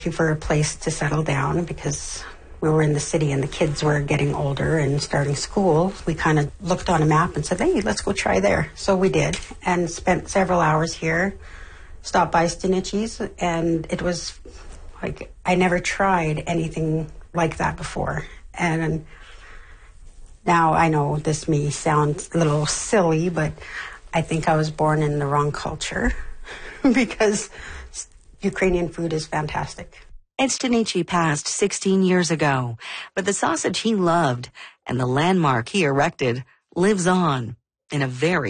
looking for a place to settle down because we were in the city and the kids were getting older and starting school. We kind of looked on a map and said, hey, let's go try there. So we did and spent several hours here, stopped by Stanichi's, and it was like I never tried anything like that before. And now I know this may sound a little silly, but I think I was born in the wrong culture because Ukrainian food is fantastic. Ed Stanichi passed 16 years ago, but the sausage he loved and the landmark he erected lives on in a very